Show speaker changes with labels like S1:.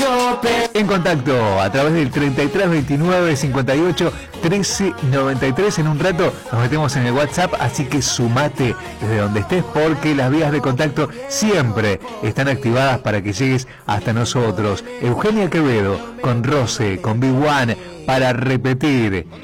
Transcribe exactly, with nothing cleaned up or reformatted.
S1: En contacto a través del treinta y tres veintinueve cincuenta y ocho trece noventa y tres. En un rato nos metemos en el WhatsApp, así que sumate desde donde estés, porque las vías de contacto siempre están activadas para que llegues hasta nosotros. Eugenia Quevedo con Rose, con B uno, para repetir.